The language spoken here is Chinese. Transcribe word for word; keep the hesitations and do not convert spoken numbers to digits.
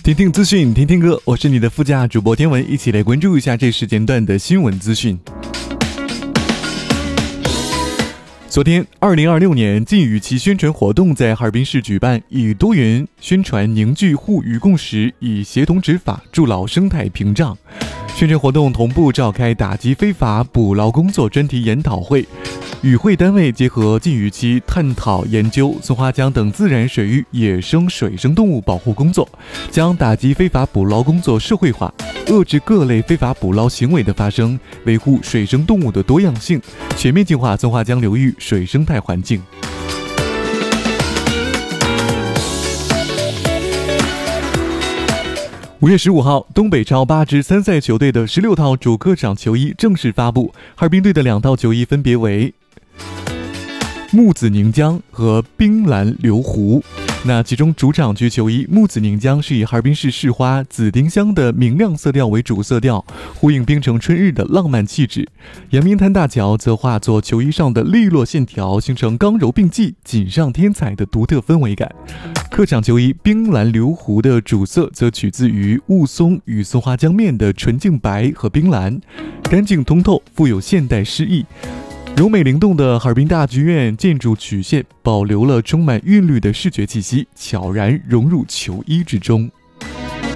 听听资讯，听听歌，我是你的副驾主播天文，一起来关注一下这时间段的新闻资讯。昨天，二零二六年禁渔期宣传活动在哈尔滨市举办，以多元宣传凝聚互渔共识，以协同执法筑牢生态屏障。宣传活动同步召开打击非法捕捞工作专题研讨会，与会单位结合禁渔期探讨研究松花江等自然水域野生水生动物保护工作，将打击非法捕捞工作社会化，遏制各类非法捕捞行为的发生，维护水生动物的多样性，全面净化松花江流域水生态环境。五月十五号，东北超八支参赛球队的十六套主客场球衣正式发布。哈尔滨队的两套球衣分别为木子宁江和冰蓝流湖。那其中主场区球衣木子宁江是以哈尔滨市市花紫丁香的明亮色调为主色调，呼应冰城春日的浪漫气质。阳明滩大桥则化作球衣上的利落线条，形成刚柔并济、锦上添彩的独特氛围感。客场球衣冰蓝流湖的主色则取自于雾凇与松花江面的纯净白和冰蓝，干净通透，富有现代诗意。柔美灵动的哈尔滨大剧院建筑曲线保留了充满韵律的视觉气息，悄然融入球衣之中。